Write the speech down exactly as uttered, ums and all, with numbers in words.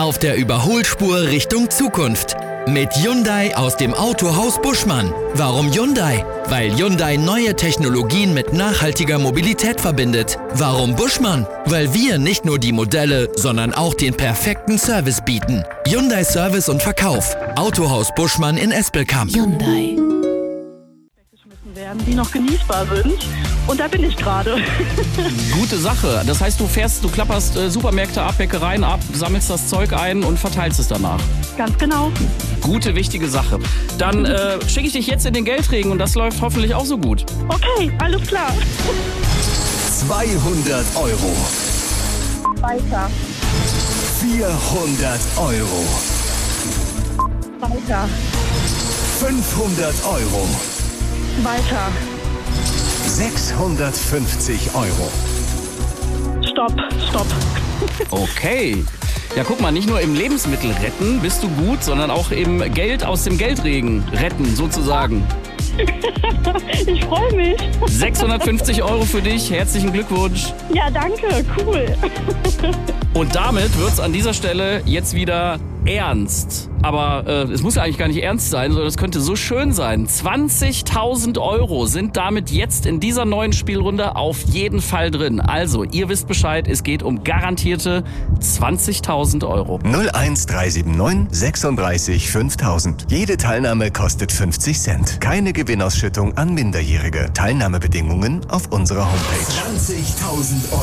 auf der Überholspur Richtung Zukunft. Mit Hyundai aus dem Autohaus Buschmann. Warum Hyundai? Weil Hyundai neue Technologien mit nachhaltiger Mobilität verbindet. Warum Buschmann? Weil wir nicht nur die Modelle, sondern auch den perfekten Service bieten. Hyundai Service und Verkauf. Autohaus Buschmann in Espelkamp. Hyundai. Werden, die noch genießbar sind. Und da bin ich gerade. Gute Sache. Das heißt, du fährst, du klapperst äh, Supermärkte ab, Bäckereien ab, sammelst das Zeug ein und verteilst es danach. Ganz genau. Gute, wichtige Sache. Dann äh, schicke ich dich jetzt in den Geldregen und das läuft hoffentlich auch so gut. Okay, alles klar. zweihundert Euro. Weiter. vierhundert Euro. Weiter. fünfhundert Euro. Weiter. sechshundertfünfzig Euro. Stopp, stopp. Okay. Ja, guck mal, nicht nur im Lebensmittel retten bist du gut, sondern auch im Geld aus dem Geldregen retten, sozusagen. Ich freue mich. sechshundertfünfzig Euro für dich. Herzlichen Glückwunsch. Ja, danke. Cool. Und damit wird's an dieser Stelle jetzt wieder ernst. Aber äh, es muss ja eigentlich gar nicht ernst sein, sondern es könnte so schön sein. zwanzigtausend Euro sind damit jetzt in dieser neuen Spielrunde auf jeden Fall drin. Also, ihr wisst Bescheid, es geht um garantierte zwanzigtausend Euro. null eins drei sieben neun sechsunddreißig fünftausend. Jede Teilnahme kostet fünfzig Cent. Keine Gewinnausschüttung an Minderjährige. Teilnahmebedingungen auf unserer Homepage. zwanzigtausend Euro.